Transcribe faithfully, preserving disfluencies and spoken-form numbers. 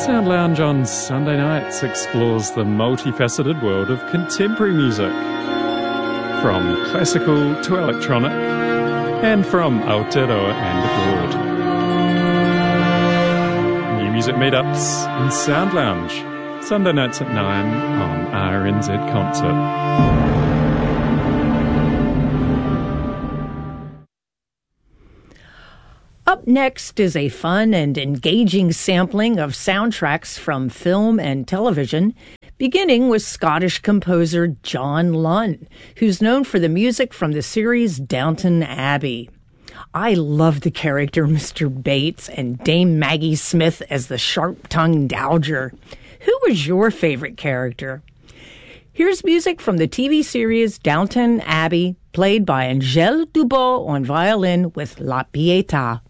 Sound Lounge on Sunday nights explores the multifaceted world of contemporary music, from classical to electronic, and from Aotearoa and abroad. New music meetups in Sound Lounge, Sunday nights at nine on R N Z Concert. Up next is a fun and engaging sampling of soundtracks from film and television, beginning with Scottish composer John Lunn, who's known for the music from the series Downton Abbey. I love the character Mister Bates and Dame Maggie Smith as the sharp-tongued dowager. Who was your favorite character? Here's music from the T V series Downton Abbey, played by Angèle Dubos on violin with La Pietà.